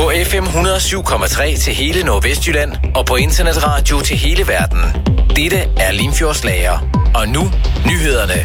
På FM 107,3 til hele Nordvestjylland og på internetradio til hele verden. Dette er Limfjordslager. Og nu nyhederne.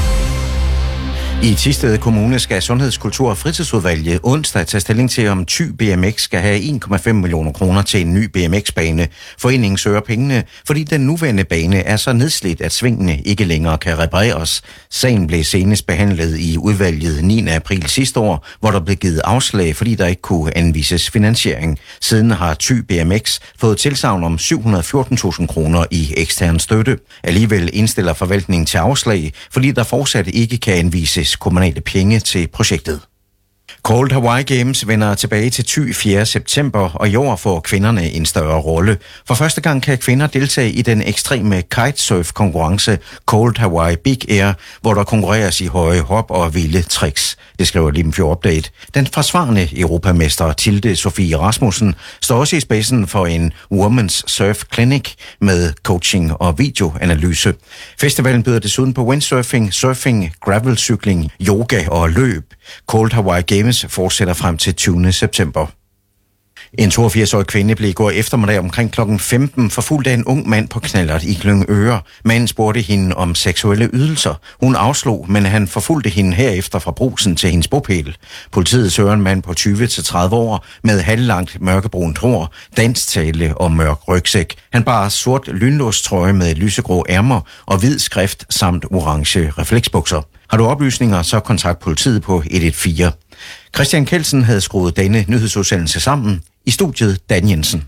I Thisted Kommune skal Sundheds-, Kultur- og Fritidsudvalget onsdag tage stilling til, om Thy BMX skal have 1,5 millioner kroner til en ny BMX-bane. Foreningen søger pengene, fordi den nuværende bane er så nedslidt, at svingene ikke længere kan repareres. Sagen blev senest behandlet i udvalget 9. april sidste år, hvor der blev givet afslag, fordi der ikke kunne anvises finansiering. Siden har Thy BMX fået tilsagn om 714.000 kroner i ekstern støtte. Alligevel indstiller forvaltningen til afslag, fordi der fortsat ikke kan anvises kommunale penge til projektet. Cold Hawaii Games vender tilbage til Thy 4. september, og i år får kvinderne en større rolle. For første gang kan kvinder deltage i den ekstreme kitesurf-konkurrence Cold Hawaii Big Air, hvor der konkurreres i høje hop og vilde tricks. Det skriver Limfjord Update. Den forsvarende europamester Tilde Sofie Rasmussen står også i spidsen for en Women's Surf Clinic med coaching og videoanalyse. Festivalen byder desuden på windsurfing, surfing, gravelcykling, yoga og løb. Cold Hawaii Games fortsætter frem til 20. september. En 82-årig kvinde blev i går eftermiddag omkring kl. 15 forfulgt af en ung mand på knallert i Glyngøre. Manden spurgte hende om seksuelle ydelser. Hun afslog, men han forfulgte hende herefter fra Brugsen til hendes bopæl. Politiet søger en mand på 20-30 år med halvlangt mørkebrunt hår, danstale og mørk rygsæk. Han bar sort lynlåstrøje med lysegrå ærmer og hvid skrift samt orange refleksbukser. Har du oplysninger, så kontakt politiet på 114. Christian Kelsen havde skruet denne nyhedsudsendelse sammen. I studiet Dan Jensen.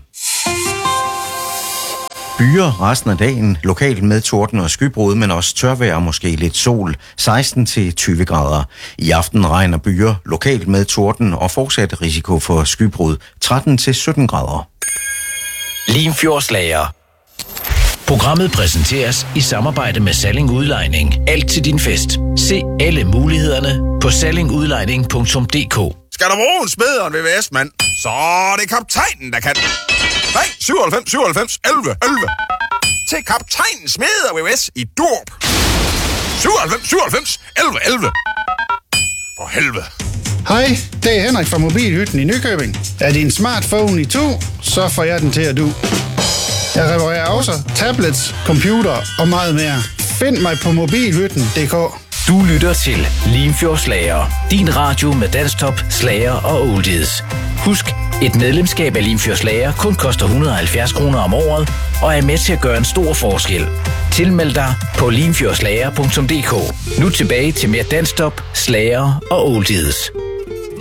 Byer resten af dagen, lokalt med torden og skybrud, men også tørvejr og måske lidt sol, 16-20 grader. I aften regner byer, lokalt med torden og fortsat risiko for skybrud, 13-17 grader. Limfjordslager. Programmet præsenteres i samarbejde med Salling Udlejning. Alt til din fest. Se alle mulighederne på sallingudlejning.dk. Skal der bruge en smederen VVS, mand? Så er det kaptajnen, der kan. Nej, 97, 97, 11, 11. Til kaptajnen smeder VVS i Dorp. 97, 97, 11, 11. For helvede. Hej, det er Henrik fra Mobilhytten i Nykøbing. Er din smartphone i to, så får jeg den til at du. Jeg reparerer også tablets, computer og meget mere. Find mig på mobilhytten.dk. Du lytter til Limfjordslager. Din radio med danstop, slager og oldies. Husk, et medlemskab af Limfjordslager kun koster 170 kroner om året og er med til at gøre en stor forskel. Tilmeld dig på limfjordslager.dk. Nu tilbage til mere danstop, slager og oldies.